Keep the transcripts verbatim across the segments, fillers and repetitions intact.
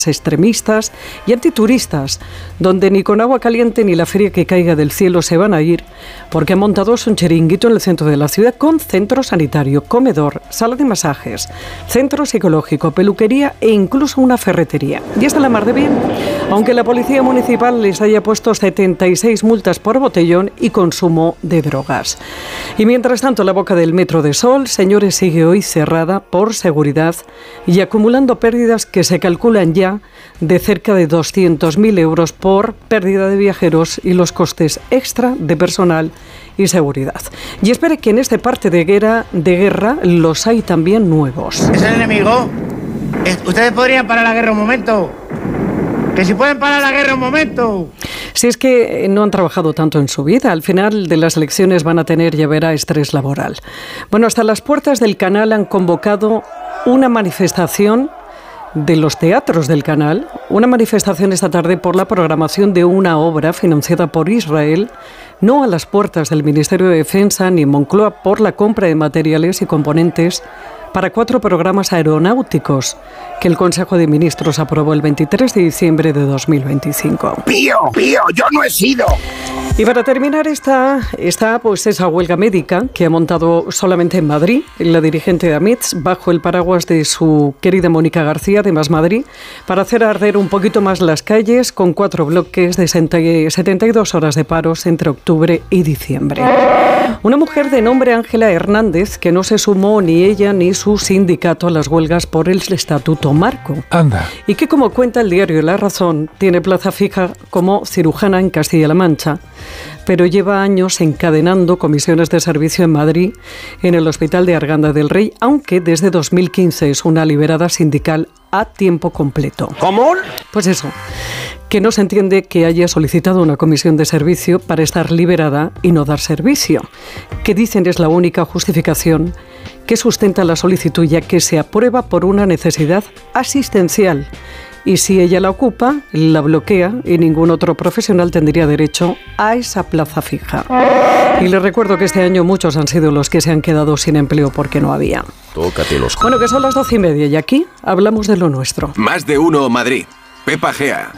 extremistas y antituristas, donde ni con agua caliente ni la feria que caiga del cielo se van a ir, porque han montado un chiringuito en el centro de la ciudad con centro sanitario, comedor, sala de masajes, centro psicológico, peluquería e incluso una ferretería. Y está la mar de bien, aunque la policía municipal les haya puesto setenta y seis multas por botellón y consumo de drogas. Y mientras tanto, la boca del Metro de Sol, señores, sigue hoy cerrada por seguridad y acumulando pérdidas que se calculan ya de cerca de doscientos mil euros por pérdida de viajeros y los costes extra de personal y seguridad. Y espere que en este parte de guerra, de guerra los hay también nuevos. ¿Es el enemigo? ¿Ustedes podrían parar la guerra un momento? ¡Que si pueden parar la guerra un momento! Si es que no han trabajado tanto en su vida, al final de las elecciones van a tener, ya verá, estrés laboral. Bueno, hasta las puertas del Canal han convocado una manifestación de los teatros del Canal, una manifestación esta tarde por la programación de una obra financiada por Israel, no a las puertas del Ministerio de Defensa ni Moncloa, por la compra de materiales y componentes para cuatro programas aeronáuticos que el Consejo de Ministros aprobó el veintitrés de diciembre de dos mil veinticinco. ¡Pío, pío, yo no he sido! Y para terminar está, está pues esa huelga médica que ha montado solamente en Madrid la dirigente de AMITS bajo el paraguas de su querida Mónica García de Más Madrid para hacer arder un poquito más las calles con cuatro bloques de setenta y dos horas de paros entre octubre y diciembre. Una mujer de nombre Ángela Hernández que no se sumó ni ella ni su sindicato a las huelgas por el Estatuto Marco. Anda. Y que, como cuenta el diario La Razón, tiene plaza fija como cirujana en Castilla-La Mancha, pero lleva años encadenando comisiones de servicio en Madrid, en el Hospital de Arganda del Rey, aunque desde dos mil quince es una liberada sindical a tiempo completo. ¿Cómo? Pues eso, que no se entiende que haya solicitado una comisión de servicio para estar liberada y no dar servicio, que dicen es la única justificación que sustenta la solicitud, ya que se aprueba por una necesidad asistencial. Y si ella la ocupa, la bloquea y ningún otro profesional tendría derecho a esa plaza fija. Y les recuerdo que este año muchos han sido los que se han quedado sin empleo porque no había. Tócate los... Bueno, que son las doce y media y aquí hablamos de lo nuestro. Más de uno Madrid. Pepa Gea.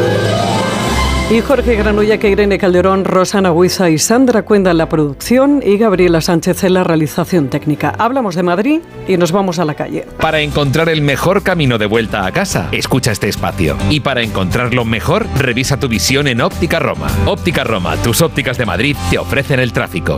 Y Jorge Granulla, que Irene Calderón, Rosana Huiza y Sandra Cuenda en la producción y Gabriela Sánchez en la realización técnica. Hablamos de Madrid y nos vamos a la calle. Para encontrar el mejor camino de vuelta a casa, escucha este espacio. Y para encontrarlo mejor, revisa tu visión en Óptica Roma. Óptica Roma, tus ópticas de Madrid te ofrecen el tráfico.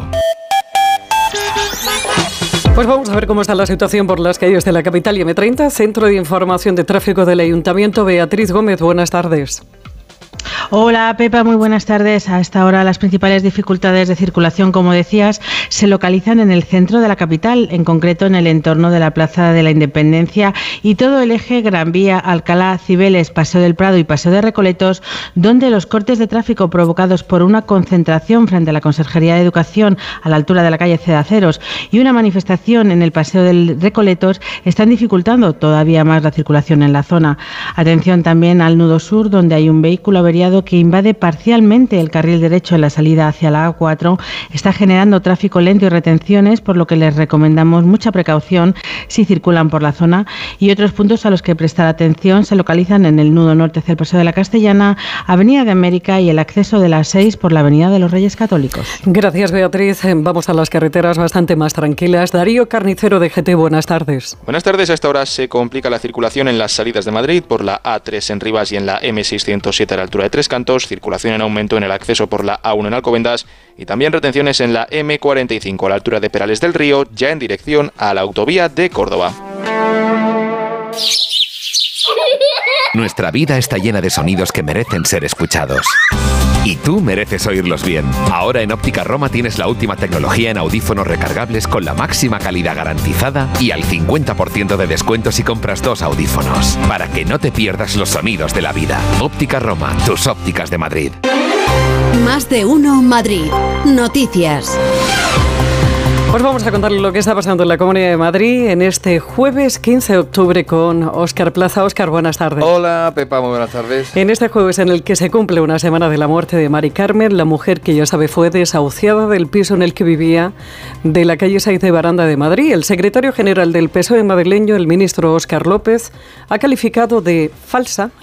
Pues vamos a ver cómo está la situación por las calles de la capital y eme treinta, Centro de Información de Tráfico del Ayuntamiento. Beatriz Gómez, buenas tardes. Hola Pepa, muy buenas tardes. A esta hora las principales dificultades de circulación, como decías, se localizan en el centro de la capital, en concreto en el entorno de la Plaza de la Independencia y todo el eje Gran Vía, Alcalá, Cibeles, Paseo del Prado y Paseo de Recoletos, donde los cortes de tráfico provocados por una concentración frente a la Conserjería de Educación a la altura de la calle Cedaceros y una manifestación en el Paseo del Recoletos están dificultando todavía más la circulación en la zona. Atención también al nudo sur, donde hay un vehículo averiado que invade parcialmente el carril derecho en la salida hacia la A cuatro, está generando tráfico lento y retenciones, por lo que les recomendamos mucha precaución si circulan por la zona. Y otros puntos a los que prestar atención se localizan en el nudo norte hacia el Paseo de la Castellana, Avenida de América y el acceso de la seis por la Avenida de los Reyes Católicos. Gracias, Beatriz. Vamos a las carreteras bastante más tranquilas. Darío Carnicero, de G T, buenas tardes. Buenas tardes. A esta hora se complica la circulación en las salidas de Madrid por la A tres en Rivas y en la eme seiscientos siete a la altura de Tres Cantos, circulación en aumento en el acceso por la A uno en Alcobendas y también retenciones en la eme cuarenta y cinco a la altura de Perales del Río, ya en dirección a la autovía de Córdoba. Nuestra vida está llena de sonidos que merecen ser escuchados. Y tú mereces oírlos bien. Ahora en Óptica Roma tienes la última tecnología en audífonos recargables con la máxima calidad garantizada y al cincuenta por ciento de descuento si compras dos audífonos. Para que no te pierdas los sonidos de la vida. Óptica Roma, tus ópticas de Madrid. Más de uno Madrid. Noticias. Pues vamos a contarle lo que está pasando en la Comunidad de Madrid en este jueves quince de octubre con Óscar Plaza. Óscar, buenas tardes. Hola, Pepa, muy buenas tardes. En este jueves en el que se cumple una semana de la muerte de Mari Carmen, la mujer que ya sabe fue desahuciada del piso en el que vivía de la calle Saiz de Baranda de Madrid. El secretario general del P S O E madrileño, el ministro Óscar López, ha calificado de falsa